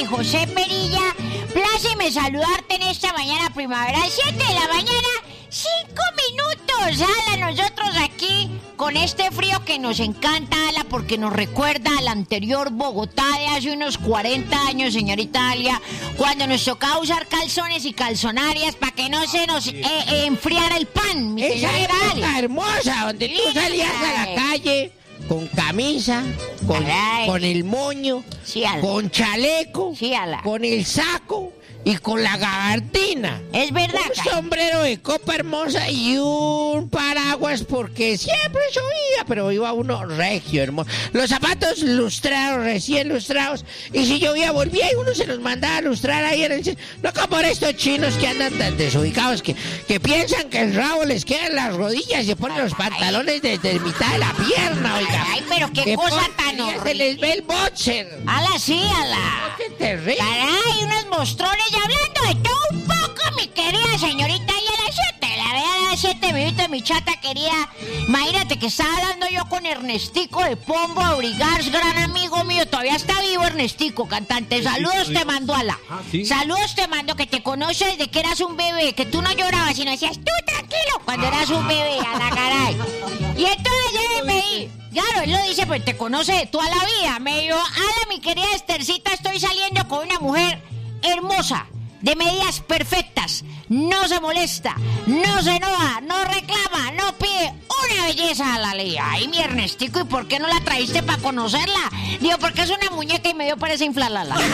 y José Perilla. Pláceme saludarte en esta mañana primaveral, 7 de la mañana, 5 minutos. Ala, nosotros aquí con este frío que nos encanta, Ala, porque nos recuerda al anterior Bogotá de hace unos 40 años, señorita Alia, cuando nos tocaba usar calzones y calzonarias para que no se nos enfriara el pan, mi Esa señorita época Alia. hermosa, donde tú salías a la calle con camisa, con el moño, Sí, Ala. con chaleco, Sí, Ala. con el saco y con la gabardina. Es verdad, Un Cari. sombrero de copa hermosa y un paraguas porque siempre llovía, pero iba uno regio, hermoso. Los zapatos lustrados, recién lustrados, y si llovía volvía y uno se los mandaba a lustrar ahí en el... No como estos chinos que andan tan desubicados que piensan que el rabo les queda en las rodillas y se ponen los pantalones desde mitad de la pierna, oiga. Ay, pero qué Que cosa por- tan ya se horrible. les ve el boxer. Ala, sí, Ala. Qué terrible. Caray, unos mostrones. Y hablando de todo un poco, mi querida señorita, y a las 7, la verdad, a las 7 minutos, mi chata querida. Imagínate que estaba hablando yo con Ernestico de Pombo Abrigars, gran amigo mío. Todavía está vivo Ernestico, cantante. Saludos te mando, Ala. ¿sí? Saludos te mando, que te conoce desde que eras un bebé, que tú no llorabas, sino decías, tú tranquilo, cuando eras un bebé, Ala, caray. Y entonces me di. Claro, él lo dice, pues te conoce de toda la vida. Me dijo, Ala, mi querida Estercita, estoy saliendo con una mujer hermosa, de medidas perfectas, no se molesta, no se enoja, no reclama, no pide, una belleza a la ley. Ay, mi Ernestico, ¿y por qué no la trajiste para conocerla? Digo, porque es una muñeca y me dio pereza inflarla. Ay,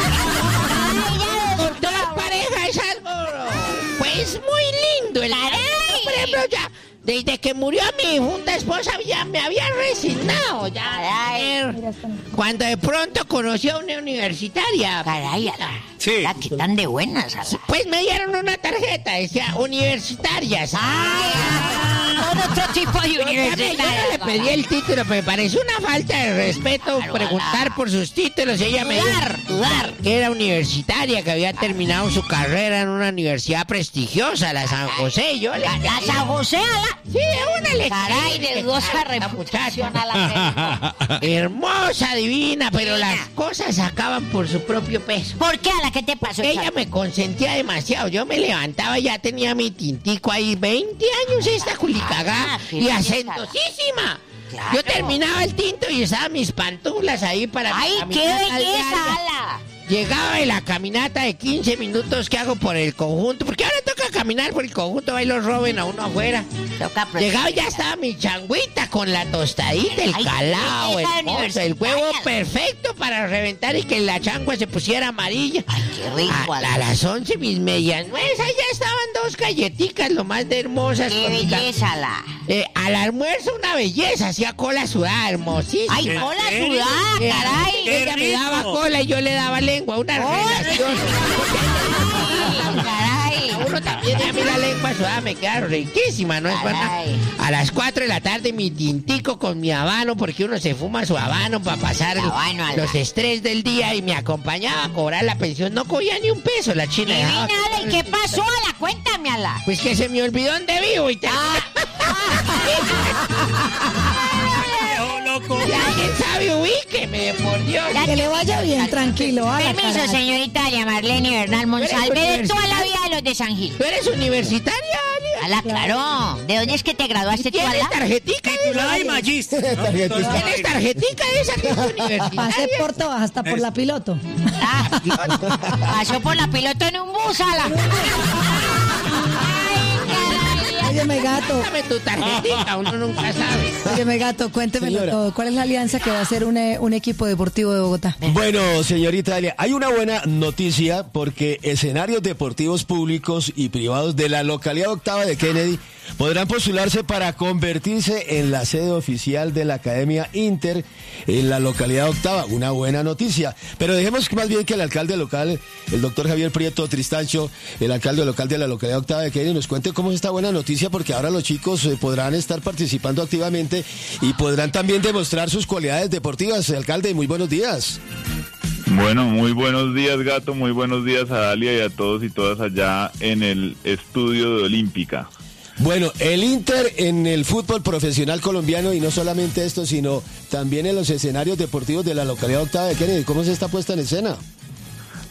ya, Con todas parejas es algo, pues muy lindo. Caray. Por ejemplo, ya, desde que murió mi difunta esposa, ya me había resignado. Ya, cuando de pronto conocí a una universitaria, Caray, Ala. Sí. Ala, qué tan de buenas, Ala. pues me dieron una tarjeta, decía universitarias. Ay, con otro tipo de Yo no universitaria. le pedí el título, me pareció una falta de respeto Claro, preguntar Ala. por sus títulos. Ella me dijo Dudar. que era universitaria, que había terminado su carrera en una universidad prestigiosa, la San José. Y yo le La San José, Ala. sí, una le Caray, de dudosa reputación a la muchacha. hermosa, divina, pero Divina. las cosas acaban por su propio peso. ¿Por qué, Ala? ¿Qué te pasó, Ella chavo? me consentía demasiado. Yo me levantaba, ya tenía mi tintico ahí, 20 años esta culicagá, Ah, qué y belleza. acentosísima. Claro. Yo terminaba el tinto y usaba mis pantuflas ahí para ¡Ay, mi qué caminata belleza, larga. Ala! Llegaba de la caminata de 15 minutos que hago por el conjunto, porque ahora toca caminar por el conjunto, ahí los roben a uno afuera. Toca Llegaba y ya estaba mi changuita con la tostadita, el Ay, calao, qué belleza hermoso, el huevo universitaria. perfecto para reventar y que la changua se pusiera amarilla. Ay, qué rico, A Ala. las 11 mis medias nuevas, ahí ya estaban 2 galletitas, lo más de hermosas. ¡Qué con mi belleza, Ala! al almuerzo una belleza, hacía cola sudada, hermosísima. ¡Ay, ¿En cola serio? sudada, Ella- caray! ¡Qué Ella me rico! daba cola y yo le daba lengua, una relación. Ay, caray! A uno también, y a mí la lengua sudada me queda riquísima, ¿no es verdad? Caray. A las 4 de la tarde mi tintico con mi habano, porque uno se fuma su habano para pasar Habano, Ala. los estrés del día y me acompañaba a cobrar la pensión. No cogía ni un peso la china. Divina, dejaba- Ala, ¿y qué pasó, Ala? Cuéntame, Ala. Pues que se me olvidó dónde vivo y te... Viejo loco. Si alguien sabe, ubíqueme, por Dios. Que le vaya bien, tranquilo. Ala, Permiso, caray. señorita Alia Marlene Bernal Monsalve, de toda la vida de los de San Gil. ¿Tú eres universitaria, Alia? Ala, claro. ¿De dónde es que te graduaste tú, ¿Tienes Ala? tarjetica de Titulada y esa? magíster. ¿Tienes tarjetica de esa que es Pasé universitaria? por todas, hasta por la piloto. Ah, pasó por la piloto en un bus, Ala. Óyeme, gato. Dame tu tarjetica, uno nunca sabe. Óyeme, gato, cuéntemelo Señora. todo. ¿Cuál es la alianza que va a hacer un equipo deportivo de Bogotá? Bueno, señorita Dalia, hay una buena noticia porque escenarios deportivos públicos y privados de la localidad octava de Kennedy podrán postularse para convertirse en la sede oficial de la Academia Inter en la localidad octava. Una buena noticia. Pero dejemos más bien que el alcalde local, el doctor Javier Prieto Tristancho, el alcalde local de la localidad octava de Kennedy, nos cuente cómo es esta buena noticia, porque ahora los chicos podrán estar participando activamente y podrán también demostrar sus cualidades deportivas. Alcalde, muy buenos días. Bueno, muy buenos días, Gato, muy buenos días a Dalia y a todos y todas allá en el estudio de Olímpica. Bueno, el Inter en el fútbol profesional colombiano, y no solamente esto, sino también en los escenarios deportivos de la localidad octava de Kennedy. ¿Cómo se está puesta en escena?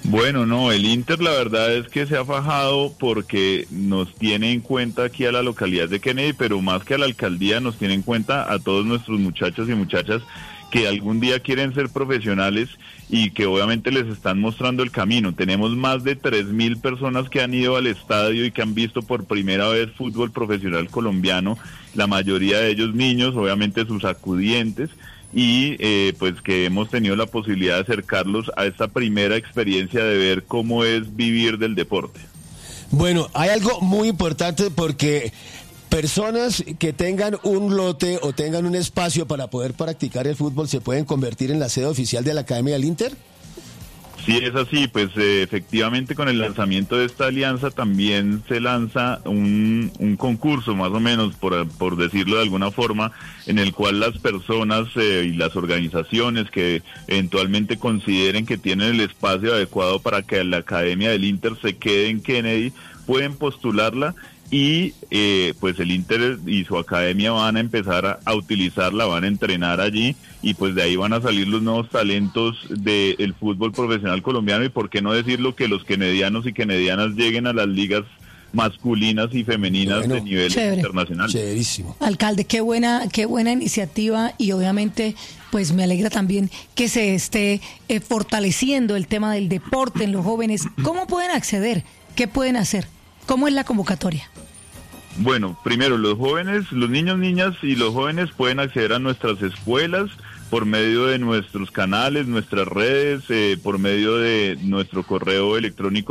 Bueno, no, el Inter la verdad es que se ha fajado porque nos tiene en cuenta aquí a la localidad de Kennedy, pero más que a la alcaldía nos tiene en cuenta a todos nuestros muchachos y muchachas que algún día quieren ser profesionales y que obviamente les están mostrando el camino. Tenemos más de 3.000 personas que han ido al estadio y que han visto por primera vez fútbol profesional colombiano, la mayoría de ellos niños, obviamente sus acudientes, y pues que hemos tenido la posibilidad de acercarlos a esta primera experiencia de ver cómo es vivir del deporte. Bueno, hay algo muy importante porque personas que tengan un lote o tengan un espacio para poder practicar el fútbol se pueden convertir en la sede oficial de la Academia del Inter. Sí, es así, pues efectivamente con el lanzamiento de esta alianza también se lanza un concurso, más o menos, por decirlo de alguna forma, en el cual las personas y las organizaciones que eventualmente consideren que tienen el espacio adecuado para que la Academia del Inter se quede en Kennedy, pueden postularla y pues el Inter y su academia van a empezar a utilizarla, van a entrenar allí y pues de ahí van a salir los nuevos talentos del fútbol profesional colombiano y por qué no decirlo que los kennedianos y kennedianas lleguen a las ligas masculinas y femeninas de nivel internacional. Chéverísimo. Alcalde, qué buena iniciativa y obviamente pues me alegra también que se esté fortaleciendo el tema del deporte en los jóvenes. ¿Cómo pueden acceder? ¿Qué pueden hacer? ¿Cómo es la convocatoria? Bueno, primero los jóvenes, los niños, niñas y los jóvenes pueden acceder a nuestras escuelas por medio de nuestros canales, nuestras redes, por medio de nuestro correo electrónico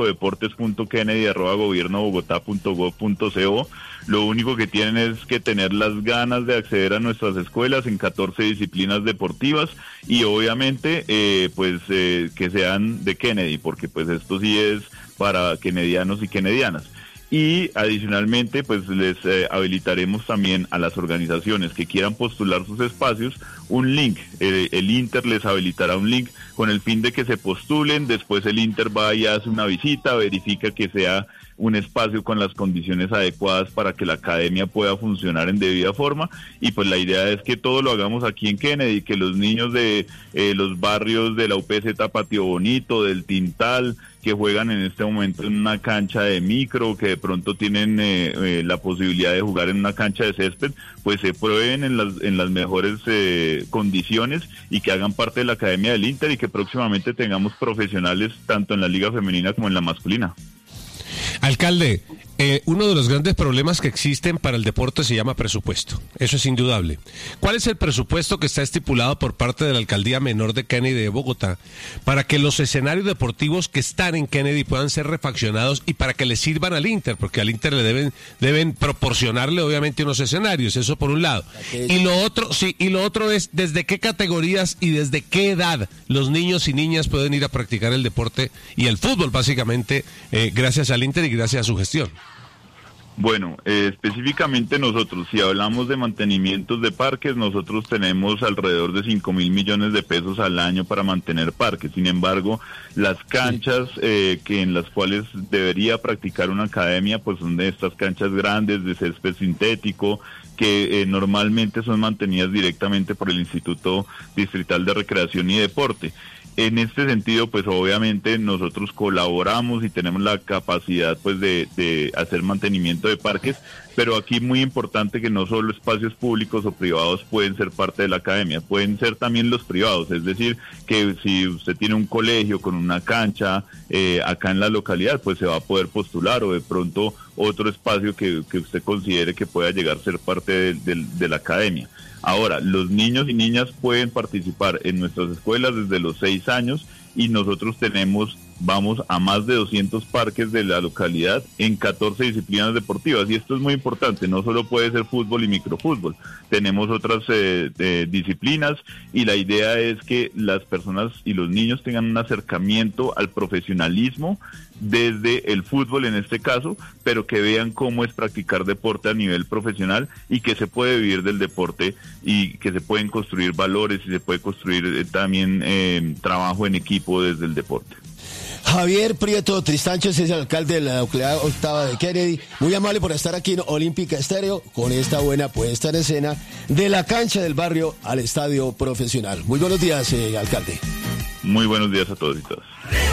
deportes.kennedy@gobiernobogotá.gov.co. Lo único que tienen es que tener las ganas de acceder a nuestras escuelas en 14 disciplinas deportivas y obviamente que sean de Kennedy, porque pues esto sí es para kennedianos y kennedianas. Y adicionalmente pues les habilitaremos también a las organizaciones que quieran postular sus espacios un link, el Inter les habilitará un link con el fin de que se postulen, después el Inter va y hace una visita, verifica que sea un espacio con las condiciones adecuadas para que la academia pueda funcionar en debida forma y pues la idea es que todo lo hagamos aquí en Kennedy, que los niños de los barrios de la UPZ Patio Bonito, del Tintal, que juegan en este momento en una cancha de micro, que de pronto tienen la posibilidad de jugar en una cancha de césped, pues se prueben en las mejores condiciones y que hagan parte de la Academia del Inter y que próximamente tengamos profesionales tanto en la liga femenina como en la masculina. Alcalde, uno de los grandes problemas que existen para el deporte se llama presupuesto. Eso es indudable. ¿Cuál es el presupuesto que está estipulado por parte de la Alcaldía Menor de Kennedy de Bogotá para que los escenarios deportivos que están en Kennedy puedan ser refaccionados y para que le sirvan al Inter? Porque al Inter le deben proporcionarle obviamente unos escenarios, eso por un lado. Y lo otro es desde qué categorías y desde qué edad los niños y niñas pueden ir a practicar el deporte y el fútbol básicamente gracias al Inter y gracias a su gestión. Bueno, específicamente nosotros, si hablamos de mantenimientos de parques, nosotros tenemos alrededor de 5.000 millones de pesos al año para mantener parques. Sin embargo, las canchas que en las cuales debería practicar una academia, pues son de estas canchas grandes de césped sintético, que normalmente son mantenidas directamente por el Instituto Distrital de Recreación y Deporte. En este sentido, pues obviamente nosotros colaboramos y tenemos la capacidad pues de hacer mantenimiento de parques, pero aquí muy importante que no solo espacios públicos o privados pueden ser parte de la academia, pueden ser también los privados, es decir, que si usted tiene un colegio con una cancha acá en la localidad, pues se va a poder postular o de pronto otro espacio que usted considere que pueda llegar a ser parte de la academia. Ahora, los niños y niñas pueden participar en nuestras escuelas desde los 6 años y nosotros vamos a más de 200 parques de la localidad en 14 disciplinas deportivas y esto es muy importante, no solo puede ser fútbol y microfútbol, tenemos otras disciplinas y la idea es que las personas y los niños tengan un acercamiento al profesionalismo desde el fútbol en este caso, pero que vean cómo es practicar deporte a nivel profesional y que se puede vivir del deporte y que se pueden construir valores y se puede construir también trabajo en equipo desde el deporte. Javier Prieto Tristancho es el alcalde de la localidad octava de Kennedy. Muy amable por estar aquí en Olímpica Estéreo con esta buena puesta en escena de la cancha del barrio al estadio profesional. Muy buenos días, alcalde. Muy buenos días a todos y todas.